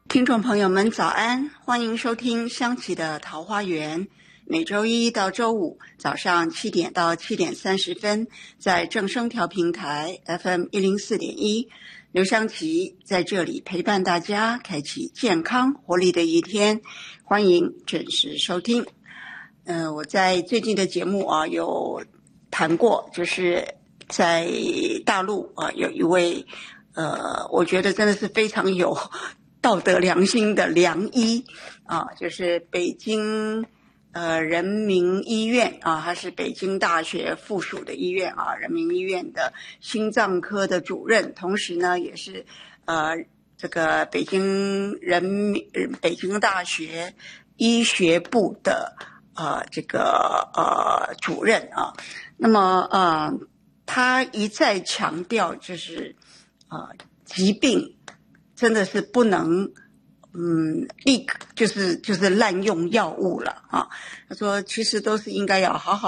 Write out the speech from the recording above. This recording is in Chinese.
听众朋友们早安，欢迎收听香琪的桃花源，每周一到周五早上7点到7点30分，在正声调频台 FM 104.1，刘香琪在这里陪伴大家，开启健康活力的一天，欢迎准时收听。我在最近的节目有谈过，就是在大陆有一位我觉得真的是非常有道德良心的良医就是北京人民医院它是北京大学附属的医院人民医院的心脏科的主任，同时呢也是这个北京大学医学部的主任那么他一再强调就是疾病真的是不能立刻就是滥用药物了他说其实都是应该要好好